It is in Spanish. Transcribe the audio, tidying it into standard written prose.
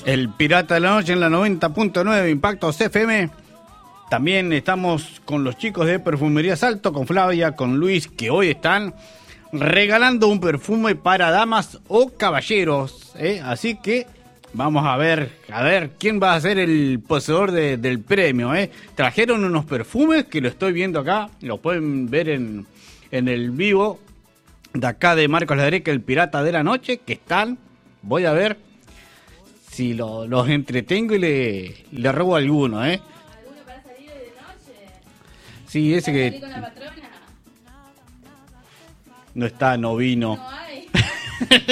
El Pirata de la Noche en la 90.9 Impacto FM. También estamos con los chicos de Perfumería Salto, con Flavia, con Luis, que hoy están regalando un perfume para damas o caballeros, ¿eh? Así que vamos a ver quién va a ser el poseedor del premio, ¿eh? Trajeron unos perfumes que lo estoy viendo acá, lo pueden ver en el vivo de acá de Marcos Ladreca, el Pirata de la Noche, que están, voy a ver si los entretengo y le robo alguno, ¿eh? ¿Alguno para salir de noche? Sí, ese ¿Para que salir con la patrona? no está, no vino. No hay.